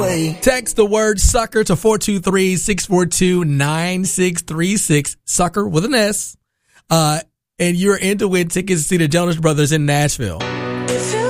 way. Text the word sucker to 423-642-9636. Sucker with an S. And you're in to win tickets to see the Jonas Brothers in Nashville.